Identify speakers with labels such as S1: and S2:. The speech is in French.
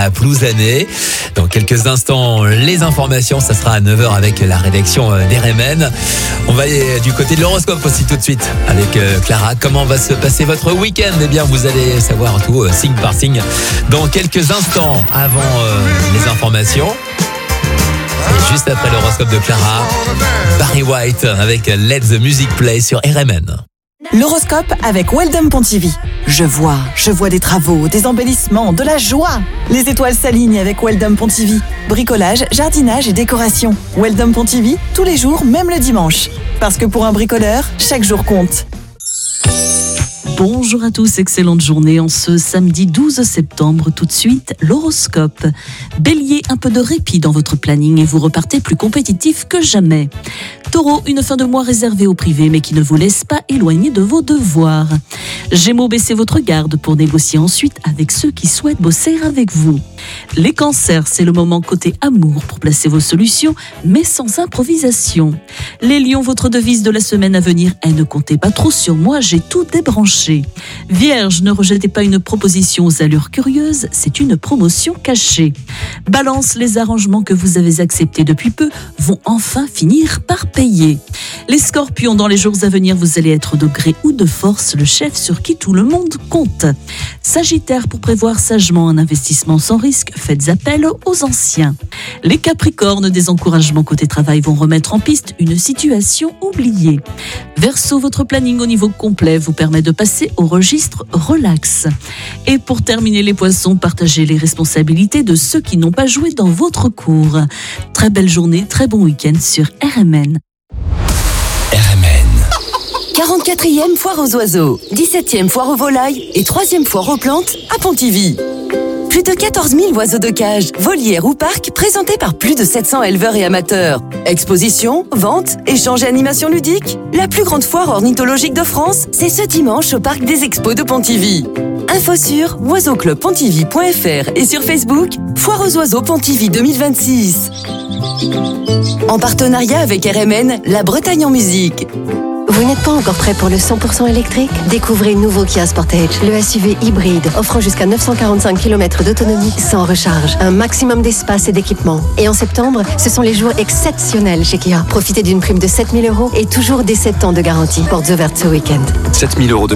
S1: à Plouzané. Dans quelques instants, les informations, ça sera à 9h avec la rédaction d'RMN. On va aller du côté de l'horoscope aussi tout de suite avec Clara. Comment va se passer votre week-end? Eh bien, vous allez savoir tout signe par signe dans quelques instants avant les informations. Et juste après l'horoscope de Clara, Barry White avec Let the Music Play sur RMN.
S2: L'horoscope avec Weldon Pontivy. Je vois des travaux, des embellissements, de la joie. Les étoiles s'alignent avec Weldon Pontivy. Bricolage, jardinage et décoration. Weldon Pontivy, tous les jours, même le dimanche. Parce que pour un bricoleur, chaque jour compte.
S3: Bonjour à tous, excellente journée en ce samedi 12 septembre. Tout de suite, l'horoscope. Bélier, un peu de répit dans votre planning et vous repartez plus compétitif que jamais. Taureau, une fin de mois réservée au privé mais qui ne vous laisse pas éloigner de vos devoirs. Gémeaux, baissez votre garde pour négocier ensuite avec ceux qui souhaitent bosser avec vous. Les cancers, c'est le moment côté amour pour placer vos solutions mais sans improvisation. Les lions, votre devise de la semaine à venir est ne comptez pas trop sur moi, j'ai tout débranché. Vierge, ne rejetez pas une proposition aux allures curieuses, c'est une promotion cachée. Balance, les arrangements que vous avez acceptés depuis peu vont enfin finir par payer. Les scorpions, dans les jours à venir, vous allez être de gré ou de force le chef sur qui tout le monde compte. Sagittaire, pour prévoir sagement un investissement sans risque, faites appel aux anciens. Les capricornes, des encouragements côté travail vont remettre en piste une situation oubliée. Verseau, votre planning au niveau complet vous permet de passer au registre relax. Et pour terminer les poissons, partagez les responsabilités de ceux qui n'ont pas joué dans votre cours. Très belle journée, très bon week-end sur RMN.
S1: RMN.
S2: 44e foire aux oiseaux, 17e foire aux volailles et 3e foire aux plantes à Pontivy. Plus de 14 000 oiseaux de cage, volières ou parcs présentés par plus de 700 éleveurs et amateurs. Exposition, vente, échange et animation ludique. La plus grande foire ornithologique de France, c'est ce dimanche au parc des Expos de Pontivy. Info sur oiseauclubpontivy.fr et sur Facebook, Foire aux oiseaux Pontivy 2026. En partenariat avec RMN, la Bretagne en musique.
S4: Vous n'êtes pas encore prêt pour le 100% électrique? Découvrez le nouveau Kia Sportage, le SUV hybride offrant jusqu'à 945 km d'autonomie sans recharge, un maximum d'espace et d'équipement. Et en septembre, ce sont les jours exceptionnels chez Kia. Profitez d'une prime de 7 000 € et toujours des 7 ans de garantie. Portes ouvertes ce week-end.
S5: 7 000 € de